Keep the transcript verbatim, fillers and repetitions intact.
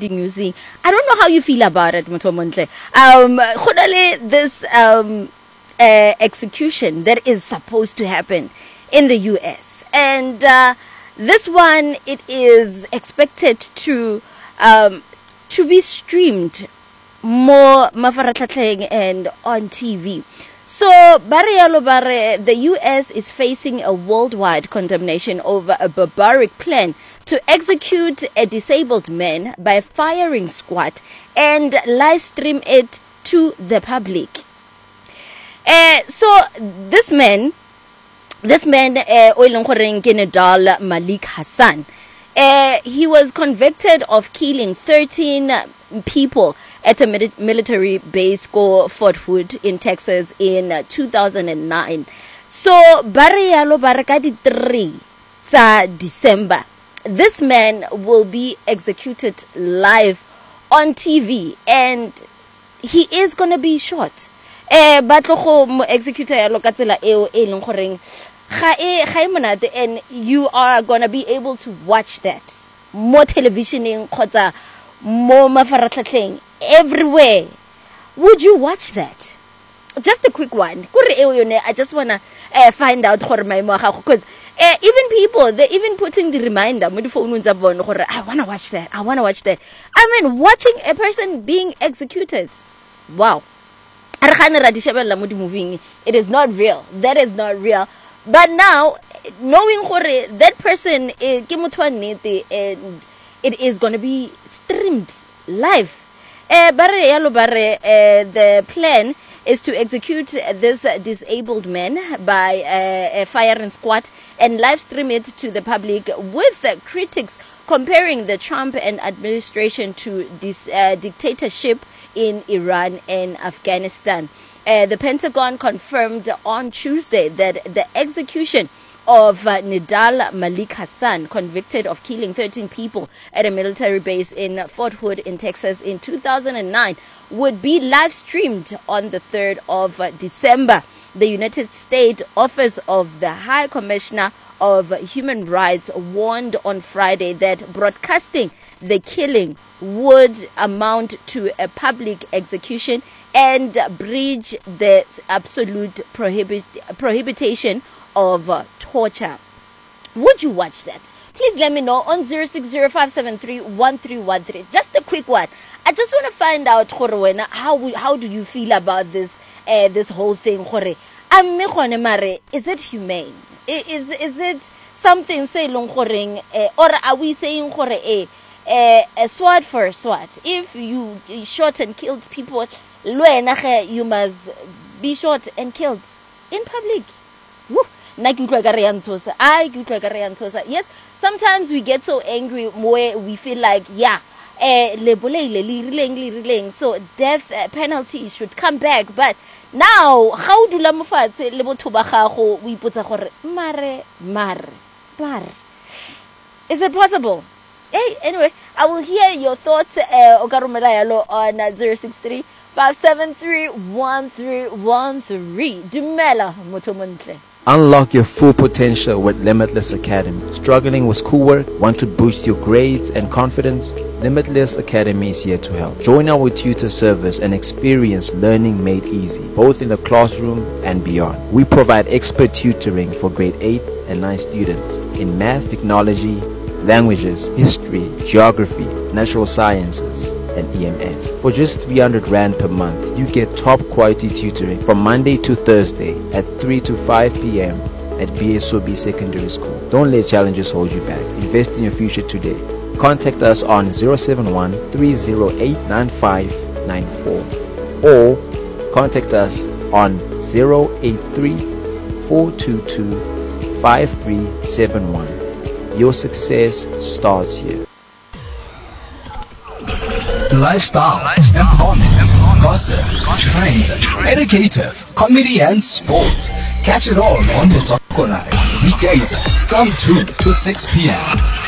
breaking news. I don't know how you feel about it, Motomontle. Um, this um, uh, execution that is supposed to happen in the U S. And uh, this one, it is expected to um, to be streamed more mafaratlhatlheng and on T V. So, Barrialo Bare, the U S is facing a worldwide condemnation over a barbaric plan to execute a disabled man by firing squad and live stream it to the public. Uh, so, this man, this man, uh, Nidal Malik Hassan, uh, he was convicted of killing thirteen people at a military base called Fort Hood in Texas in uh, two thousand nine. So, Barrialo Barakadi three December, this man will be executed live on T V and he is going to be shot. Eh, Batloko executor Lokatsela Eo Elon Horeng, and you are going to be able to watch that. More television in Kota, more mafaratlhatlheng, everywhere. Would you watch that? Just a quick one. I just want to uh, find out because uh, even people, they're even putting the reminder. I want to watch that. I want to watch that. I mean, watching a person being executed. Wow. It is not real. That is not real. But now, knowing that person is and it is going to be streamed live. Uh, the plan is to execute this disabled man by uh, a firing squad and live stream it to the public, with uh, critics comparing the Trump and administration to this uh, dictatorship in Iran and Afghanistan. Uh, the Pentagon confirmed on Tuesday that the execution of uh, Nidal Malik Hassan, convicted of killing thirteen people at a military base in Fort Hood in Texas in two thousand nine, would be live streamed on the third of uh, December. The United States Office of the High Commissioner of Human Rights warned on Friday that broadcasting the killing would amount to a public execution and breach the absolute prohibit prohibition of uh, torture. Would you watch that? Please let me know on zero six zero five seven three one three one three. Just a quick one. I just want to find out how how do you feel about this uh, this whole thing? Is it humane? Is is it something say long uh, or are we saying uh, a sword for a sword? If you shot and killed people, you must be shot and killed in public. Woo. Yes, sometimes we get so angry where we feel like, yeah, so death penalty should come back. But now, how do we put a mare, mare, mare? Is it possible? Hey, anyway, I will hear your thoughts uh, on zero six three five seven three one three one three. Dumela Motomontle. Unlock your full potential with Limitless Academy. Struggling with schoolwork? Want to boost your grades and confidence? Limitless Academy is here to help. Join our tutor service and experience learning made easy, both in the classroom and beyond. We provide expert tutoring for grade eight and nine students in math, technology, languages, history, geography, natural sciences, and E M S. For just three hundred rand per month, you get top quality tutoring from Monday to Thursday at three to five p m at B S O B Secondary School. Don't let challenges hold you back. Invest in your future today. Contact us on zero seven one three zero eight nine five nine four or contact us on zero eight three four two two five three seven one. Your success starts here. Lifestyle, Lifestyle. Empowerment, Empowerment. Gossip, trends, educative, comedy and sports. Catch it all on the Talk Live. Weekdays from two to six p m